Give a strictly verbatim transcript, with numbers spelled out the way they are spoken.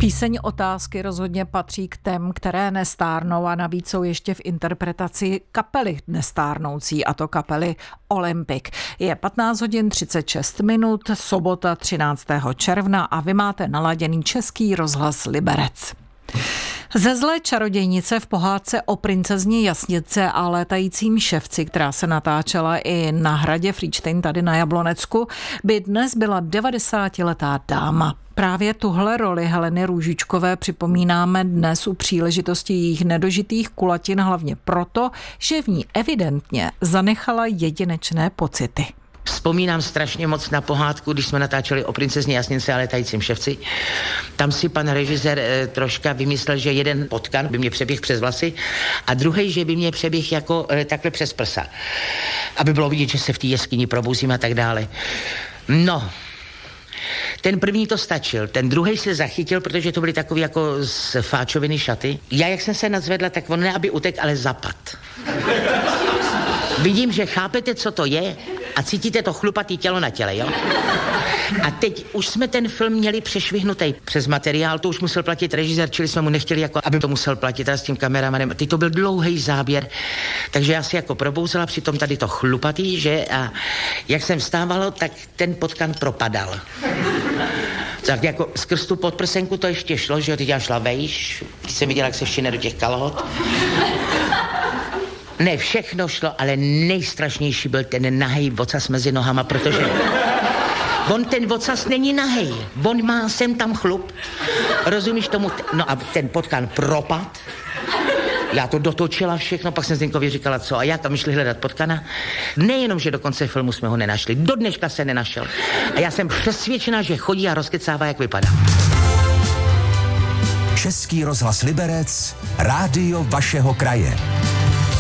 Píseň Otázky rozhodně patří k těm, které nestárnou a navíc jsou ještě v interpretaci kapely nestárnoucí, a to kapely Olympic. Je patnáct hodin třicet šest minut, sobota třináctého června a vy máte naladěný Český rozhlas Liberec. Ze zlé čarodějnice v pohádce o princezně Jasnice a létajícím ševci, která se natáčela i na hradě Frýdštejn tady na Jablonecku, by dnes byla devadesátiletá dáma. Právě tuhle roli Heleny Růžičkové připomínáme dnes u příležitosti jejich nedožitých kulatin, hlavně proto, že v ní evidentně zanechala jedinečné pocity. Vzpomínám strašně moc na pohádku, když jsme natáčeli o princezně Jasnice a létajícím ševci. Tam si pan režisér e, troška vymyslel, že jeden potkan by mě přeběh přes vlasy a druhý, že by mě přeběh jako e, takhle přes prsa. Aby bylo vidět, že se v té jeskyni probouzím a tak dále. No, ten první to stačil, ten druhý se zachytil, protože to byly takový jako z fáčoviny šaty. Já, jak jsem se nadzvedla, tak on ne, aby utek, ale zapad. Vidím, že chápete, co to je a cítíte to chlupatý tělo na těle, jo? A teď už jsme ten film měli přešvihnutý přes materiál, to už musel platit režisér, čili jsme mu nechtěli, jako, aby to musel platit a s tím kameramanem. Teď to byl dlouhý záběr, takže já si jako probouzela, přitom tady to chlupatý, že? A jak jsem vstávalo, tak ten potkan propadal. Tak jako skrz tu podprsenku to ještě šlo, že jo, teď já šla vejš, když jsem viděla, jak se šine do těch kalhot. Ne, všechno šlo, ale nejstrašnější byl ten nahej vocas mezi nohama, protože on ten vocas není nahej, on má sem tam chlup, rozumíš tomu? No a ten potkan propad, já to dotočila všechno, pak jsem Zdenkovi říkala, co a jak, a my šli hledat potkana. Nejenom, že do konce filmu jsme ho nenašli, do dneška se nenašel. A já jsem přesvědčená, že chodí a rozkecává, jak vypadá. Český rozhlas Liberec, rádio vašeho kraje.